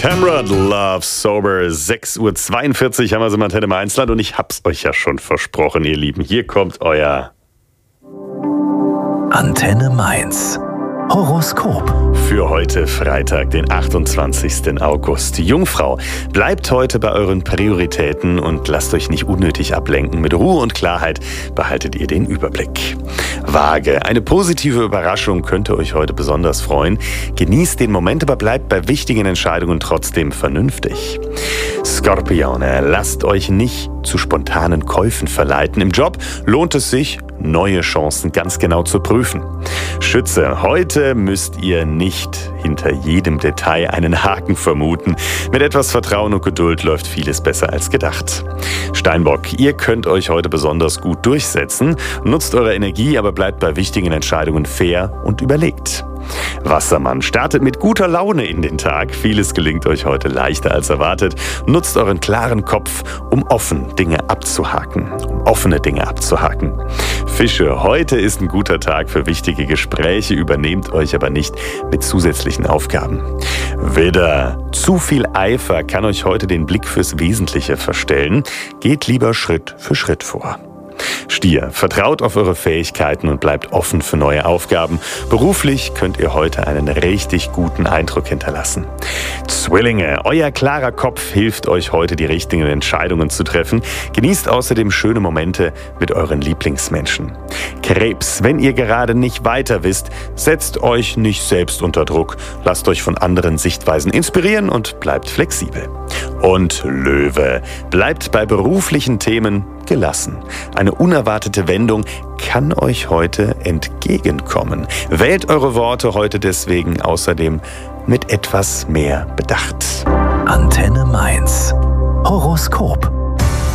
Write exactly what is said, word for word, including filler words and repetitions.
Cameron Love Sober, sechs Uhr zweiundvierzig haben wir sie im Antenne Mainzland und ich hab's euch ja schon versprochen, ihr Lieben. Hier kommt euer Antenne Mainz Horoskop. Für heute Freitag, den achtundzwanzigsten August. Jungfrau, bleibt heute bei euren Prioritäten und lasst euch nicht unnötig ablenken. Mit Ruhe und Klarheit behaltet ihr den Überblick. Waage, eine positive Überraschung könnte euch heute besonders freuen. Genießt den Moment, aber bleibt bei wichtigen Entscheidungen trotzdem vernünftig. Skorpione, lasst euch nicht zu spontanen Käufen verleiten. Im Job lohnt es sich, neue Chancen ganz genau zu prüfen. Schütze, heute müsst ihr nicht hinter jedem Detail einen Haken vermuten. Mit etwas Vertrauen und Geduld läuft vieles besser als gedacht. Steinbock, ihr könnt euch heute besonders gut durchsetzen. Nutzt eure Energie, aber bleibt bei wichtigen Entscheidungen fair und überlegt. Wassermann, startet mit guter Laune in den Tag. Vieles gelingt euch heute leichter als erwartet. Nutzt euren klaren Kopf, um offen Dinge abzuhaken, um offene Dinge abzuhaken. Fische, heute ist ein guter Tag für wichtige Gespräche, übernehmt euch aber nicht mit zusätzlichen Aufgaben. Widder, zu viel Eifer kann euch heute den Blick fürs Wesentliche verstellen. Geht lieber Schritt für Schritt vor. Stier, vertraut auf eure Fähigkeiten und bleibt offen für neue Aufgaben. Beruflich könnt ihr heute einen richtig guten Eindruck hinterlassen. Zwillinge, euer klarer Kopf hilft euch heute, die richtigen Entscheidungen zu treffen. Genießt außerdem schöne Momente mit euren Lieblingsmenschen. Krebs, wenn ihr gerade nicht weiter wisst, setzt euch nicht selbst unter Druck. Lasst euch von anderen Sichtweisen inspirieren und bleibt flexibel. Und Löwe, bleibt bei beruflichen Themen gelassen. Eine unerwartete Wendung kann euch heute entgegenkommen. Wählt eure Worte heute deswegen außerdem mit etwas mehr Bedacht. Antenne Mainz Horoskop.